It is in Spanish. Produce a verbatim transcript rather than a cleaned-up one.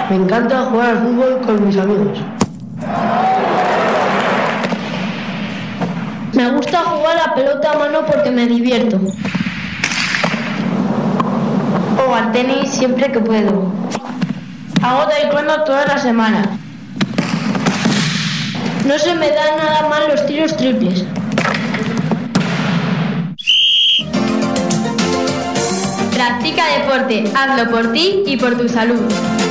Me encanta jugar al fútbol con mis amigos. Me gusta jugar a la pelota a mano porque me divierto. O al tenis siempre que puedo. Hago taekwondo todas las semanas. No se me dan nada mal los tiros triples. Practica deporte, hazlo por ti y por tu salud.